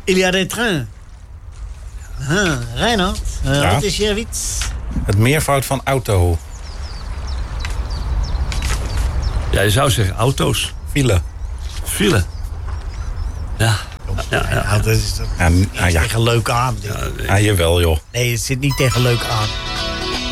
Il y a des trains. Reinhard, wat is je iets? Het meervoud van auto. Ja, je zou zeggen auto's. File. Ja. Dat is tegen leuk aan. Jawel, joh. Nee, het zit niet tegen leuk aan.